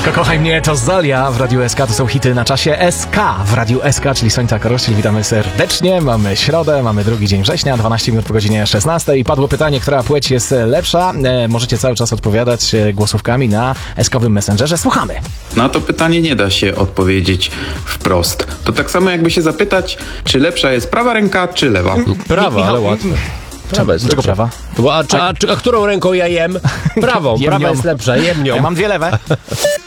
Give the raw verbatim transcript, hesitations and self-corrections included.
Kochaj mnie, to Zolia w Radiu S K, to są hity na czasie S K w Radiu S K, czyli Sońca Korościel. Witamy serdecznie, mamy środę, mamy drugi dzień września, dwanaście minut po godzinie szesnastej. Padło pytanie, która płeć jest lepsza. E, możecie cały czas odpowiadać głosówkami na S K-owym Messengerze. Słuchamy. Na to pytanie nie da się odpowiedzieć wprost. To tak samo jakby się zapytać, czy lepsza jest prawa ręka, czy lewa. Prawa, ale łatwe. Prawa jest Dlaczego lepsza. prawa? Bo, a, a, a, a którą ręką ja jem? Prawą. Prawa Jemnią. jest lepsza, jem nią. Ja mam dwie lewe.